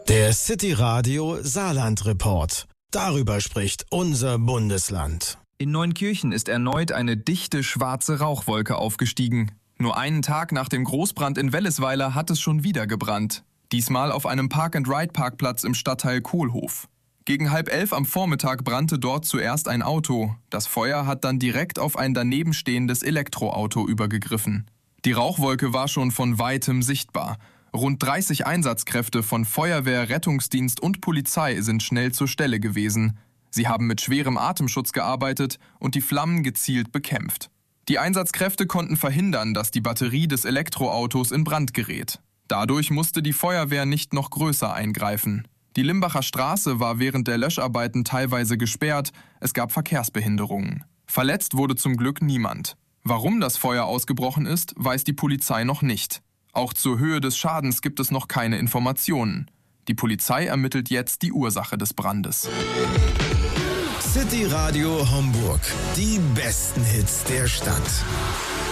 Der City Radio Saarland Report. Darüber spricht unser Bundesland. In Neunkirchen ist erneut eine dichte schwarze Rauchwolke aufgestiegen. Nur einen Tag nach dem Großbrand in Wellesweiler hat es schon wieder gebrannt. Diesmal auf einem Park-and-Ride-Parkplatz im Stadtteil Kohlhof. Gegen 10:30 am Vormittag brannte dort zuerst ein Auto. Das Feuer hat dann direkt auf ein daneben stehendes Elektroauto übergegriffen. Die Rauchwolke war schon von weitem sichtbar. Rund 30 Einsatzkräfte von Feuerwehr, Rettungsdienst und Polizei sind schnell zur Stelle gewesen. Sie haben mit schwerem Atemschutz gearbeitet und die Flammen gezielt bekämpft. Die Einsatzkräfte konnten verhindern, dass die Batterie des Elektroautos in Brand gerät. Dadurch musste die Feuerwehr nicht noch größer eingreifen. Die Limbacher Straße war während der Löscharbeiten teilweise gesperrt, es gab Verkehrsbehinderungen. Verletzt wurde zum Glück niemand. Warum das Feuer ausgebrochen ist, weiß die Polizei noch nicht. Auch zur Höhe des Schadens gibt es noch keine Informationen. Die Polizei ermittelt jetzt die Ursache des Brandes. City Radio Homburg. Die besten Hits der Stadt.